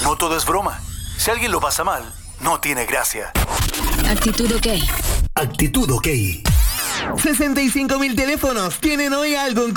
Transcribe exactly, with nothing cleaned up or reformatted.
no todo es broma. Si alguien lo pasa mal, no tiene gracia. Actitud OK. Actitud OK. sesenta y cinco mil teléfonos tienen hoy algo en